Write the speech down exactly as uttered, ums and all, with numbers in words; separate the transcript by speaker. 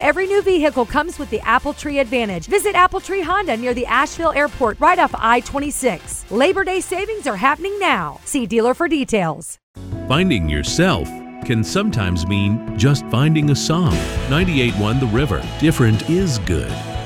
Speaker 1: Every new vehicle comes with the Apple Tree Advantage. Visit Apple Tree Honda near the Asheville Airport right off I twenty-six. Labor Day savings are happening now. See dealer for details.
Speaker 2: Finding yourself can sometimes mean just finding a song. ninety-eight point one The River. Different is good.